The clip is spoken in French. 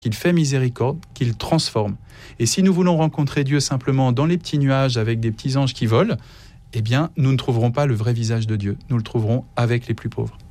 qu'il fait miséricorde, qu'il transforme. Et si nous voulons rencontrer Dieu simplement dans les petits nuages avec des petits anges qui volent, eh bien, nous ne trouverons pas le vrai visage de Dieu. Nous le trouverons avec les plus pauvres.